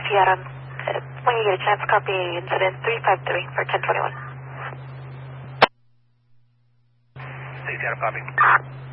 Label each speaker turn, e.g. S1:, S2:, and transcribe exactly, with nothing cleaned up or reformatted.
S1: Seattle. Uh, when you get a chance, copy incident three five three for ten twenty-one.
S2: Seattle, copy.